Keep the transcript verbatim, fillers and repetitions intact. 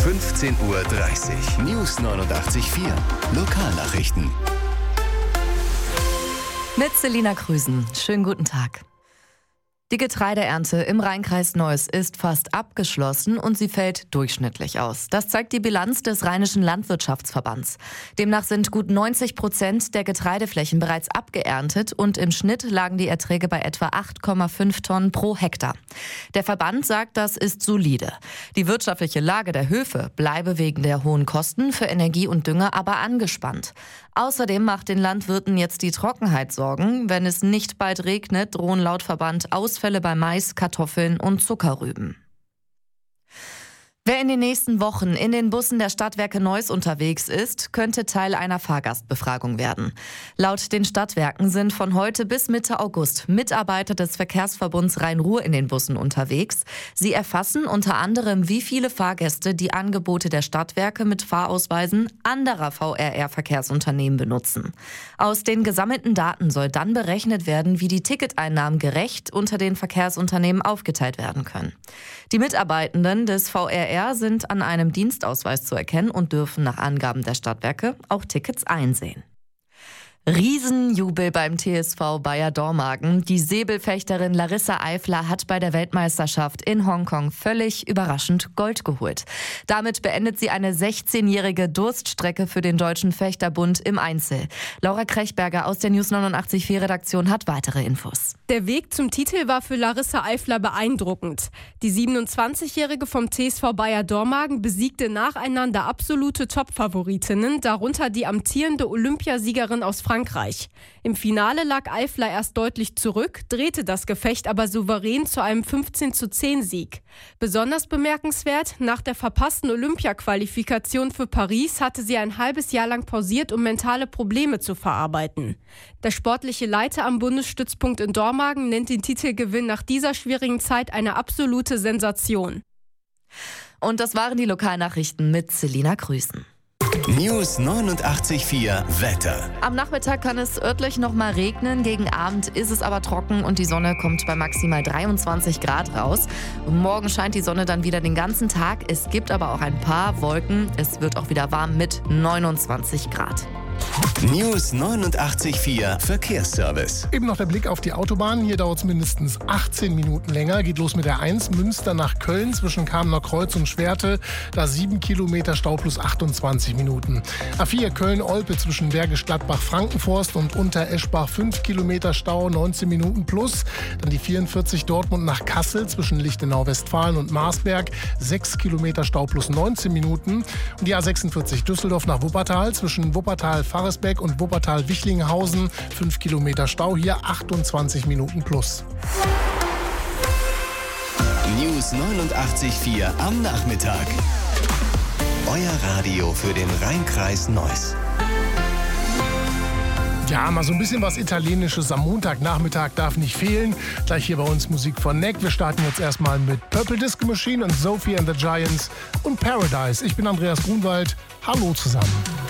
fünfzehn Uhr dreißig. News neunundachtzig Komma vier. Lokalnachrichten. Mit Selina Krüsen. Schönen guten Tag. Die Getreideernte im Rheinkreis Neuss ist fast abgeschlossen und sie fällt durchschnittlich aus. Das zeigt die Bilanz des Rheinischen Landwirtschaftsverbands. Demnach sind gut neunzig Prozent der Getreideflächen bereits abgeerntet und im Schnitt lagen die Erträge bei etwa acht Komma fünf Tonnen pro Hektar. Der Verband sagt, das ist solide. Die wirtschaftliche Lage der Höfe bleibe wegen der hohen Kosten für Energie und Dünger aber angespannt. Außerdem macht den Landwirten jetzt die Trockenheit Sorgen. Wenn es nicht bald regnet, drohen laut Verband Ausfälle bei Mais, Kartoffeln und Zuckerrüben. Wer in den nächsten Wochen in den Bussen der Stadtwerke Neuss unterwegs ist, könnte Teil einer Fahrgastbefragung werden. Laut den Stadtwerken sind von heute bis Mitte August Mitarbeiter des Verkehrsverbunds Rhein-Ruhr in den Bussen unterwegs. Sie erfassen unter anderem, wie viele Fahrgäste die Angebote der Stadtwerke mit Fahrausweisen anderer V R R-Verkehrsunternehmen benutzen. Aus den gesammelten Daten soll dann berechnet werden, wie die Ticketeinnahmen gerecht unter den Verkehrsunternehmen aufgeteilt werden können. Die Mitarbeitenden des V R R sind an einem Dienstausweis zu erkennen und dürfen nach Angaben der Stadtwerke auch Tickets einsehen. Riesenjubel beim T S V Bayer Dormagen. Die Säbelfechterin Larissa Eifler hat bei der Weltmeisterschaft in Hongkong völlig überraschend Gold geholt. Damit beendet sie eine sechzehnjährige Durststrecke für den Deutschen Fechterbund im Einzel. Laura Krechberger aus der News neunundachtzig Komma vier Redaktion hat weitere Infos. Der Weg zum Titel war für Larissa Eifler beeindruckend. Die siebenundzwanzigjährige vom T S V Bayer Dormagen besiegte nacheinander absolute Top-Favoritinnen, darunter die amtierende Olympiasiegerin aus Frankreich. Frankreich. Im Finale lag Eifler erst deutlich zurück, drehte das Gefecht aber souverän zu einem fünfzehn zu zehn Sieg. Besonders bemerkenswert, nach der verpassten Olympia-Qualifikation für Paris hatte sie ein halbes Jahr lang pausiert, um mentale Probleme zu verarbeiten. Der sportliche Leiter am Bundesstützpunkt in Dormagen nennt den Titelgewinn nach dieser schwierigen Zeit eine absolute Sensation. Und das waren die Lokalnachrichten mit Selina Krüsen. News neunundachtzig Komma vier Wetter. Am Nachmittag kann es örtlich noch mal regnen, gegen Abend ist es aber trocken und die Sonne kommt bei maximal dreiundzwanzig Grad raus. Morgen scheint die Sonne dann wieder den ganzen Tag, es gibt aber auch ein paar Wolken. Es wird auch wieder warm mit neunundzwanzig Grad. News neunundachtzig Komma vier Verkehrsservice. Eben noch der Blick auf die Autobahn. Hier dauert es mindestens achtzehn Minuten länger. Geht los mit der eins Münster nach Köln zwischen Kamener Kreuz und Schwerte. Da sieben Kilometer Stau plus achtundzwanzig Minuten. A vier Köln-Olpe zwischen Bergisch Gladbach, Frankenforst und Untereschbach fünf Kilometer Stau, neunzehn Minuten plus. Dann die vierundvierzig Dortmund nach Kassel zwischen Lichtenau, Westfalen und Marsberg. sechs Kilometer Stau plus neunzehn Minuten. Und die A sechsundvierzig Düsseldorf nach Wuppertal zwischen Wuppertal Faresbeck und Wuppertal-Wichlinghausen. fünf Kilometer Stau, hier achtundzwanzig Minuten plus. News neunundachtzig Komma vier am Nachmittag. Euer Radio für den Rheinkreis Neuss. Ja, mal so ein bisschen was Italienisches am Montagnachmittag darf nicht fehlen. Gleich hier bei uns Musik von Neck. Wir starten jetzt erstmal mit Purple Disco Machine und Sophie and the Giants und Paradise. Ich bin Andreas Grunwald. Hallo zusammen.